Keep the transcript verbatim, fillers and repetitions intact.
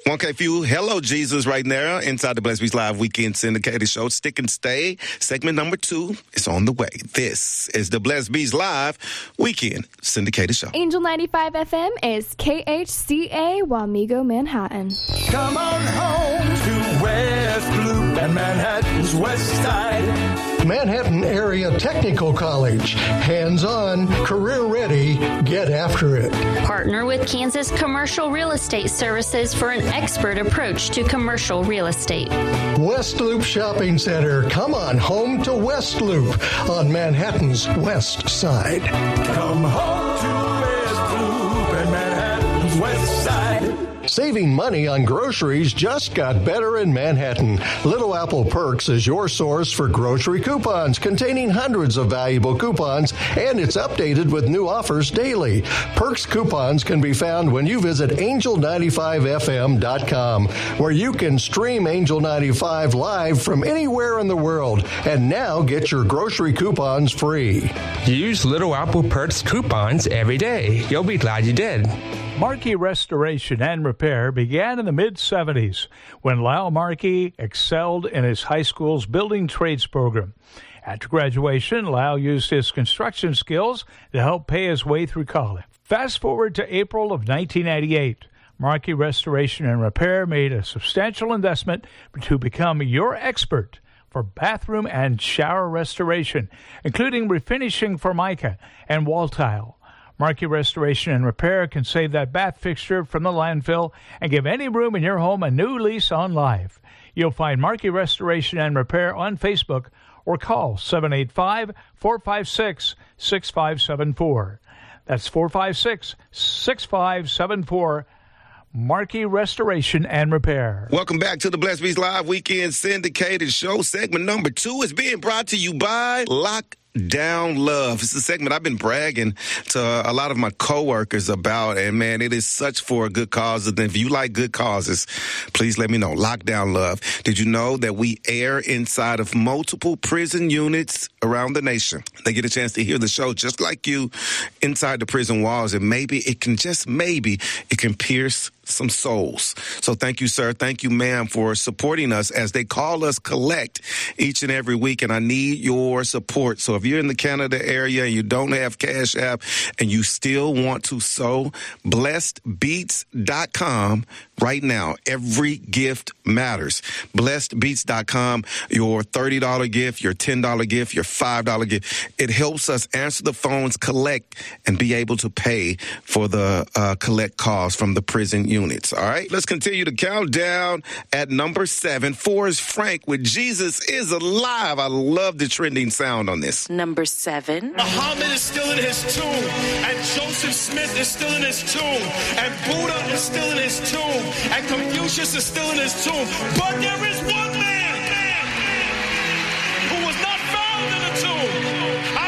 one K Fuel, hello, Jesus, right now, inside the Blessed Beats Live Weekend Syndicated Show. Stick and stay. Segment number two is on the way. This is the Blessed Beats Live Weekend Syndicated Show. Angel ninety-five F M is K H C A Wamego, Manhattan. Come on home to West Loop and Manhattan's West Side. Manhattan Area Technical College. Hands-on, career-ready, get after it. Partner with Kansas Commercial Real Estate Services for an expert approach to commercial real estate. West Loop Shopping Center. Come on home to West Loop on Manhattan's West Side. Come home to West Loop and Manhattan's West Side. Saving money on groceries just got better in Manhattan. Little Apple Perks is your source for grocery coupons containing hundreds of valuable coupons, and it's updated with new offers daily. Perks coupons can be found when you visit angel ninety-five f m dot com, where you can stream Angel ninety-five live from anywhere in the world, and now get your grocery coupons free. Use Little Apple Perks coupons every day. You'll be glad you did. Markey Restoration and Repair began in the mid-seventies when Lyle Markey excelled in his high school's building trades program. After graduation, Lyle used his construction skills to help pay his way through college. Fast forward to April of nineteen ninety-eight. Markey Restoration and Repair made a substantial investment to become your expert for bathroom and shower restoration, including refinishing Formica and wall tile. Markey Restoration and Repair can save that bath fixture from the landfill and give any room in your home a new lease on life. You'll find Markey Restoration and Repair on Facebook or call seven eight five, four five six, six five seven four. That's four five six, six five seven four. Markey Restoration and Repair. Welcome back to the Blessed Beats Live Weekend Syndicated Show. Segment number two is being brought to you by Lock Down Love. It's a segment I've been bragging to a lot of my coworkers about, and man, it is such for a good cause. And if you like good causes, please let me know. Lockdown Love. Did you know that we air inside of multiple prison units around the nation? They get a chance to hear the show just like you inside the prison walls, and maybe it can just maybe it can pierce some souls. So thank you, sir. Thank you, ma'am, for supporting us as they call us collect each and every week. And I need your support. So if you're in the Canada area and you don't have Cash App and you still want to sow, blessed beats dot com right now. Every gift matters. blessed beats dot com. Your thirty dollars gift, your ten dollars gift, your five dollars gift. It helps us answer the phones, collect, and be able to pay for the uh, collect costs from the prison units. All right, let's continue to count down at number seven. Four is Frank with Jesus is Alive. I love the trending sound on this. Number seven. Muhammad is still in his tomb, and Joseph Smith is still in his tomb, and Buddha is still in his tomb, and Confucius is still in his tomb. But there is one